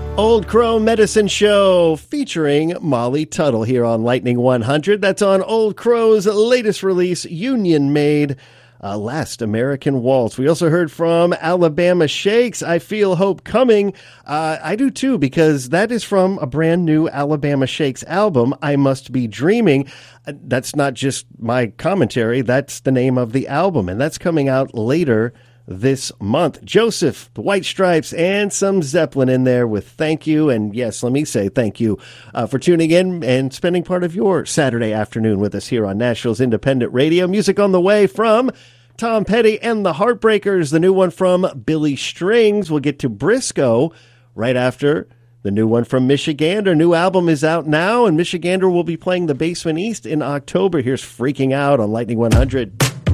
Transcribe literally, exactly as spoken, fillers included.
Old Crow Medicine Show featuring Molly Tuttle here on Lightning one hundred. That's on Old Crow's latest release, Union Made, uh, Last American Waltz. We also heard from Alabama Shakes, I Feel Hope Coming. Uh, I do too, because that is from a brand new Alabama Shakes album, I Must Be Dreaming. Uh, that's not just my commentary, that's the name of the album, and that's coming out later this month. Joseph, the White Stripes, and some Zeppelin in there with Thank You. And yes, let me say thank you uh, for tuning in and spending part of your Saturday afternoon with us here on Nashville's Independent Radio. Music on the way from Tom Petty and the Heartbreakers, the new one from Billy Strings. We'll get to Briscoe right after the new one from Michigander. New album is out now, and Michigander will be playing the Basement East in October. Here's Freaking Out on Lightning one hundred.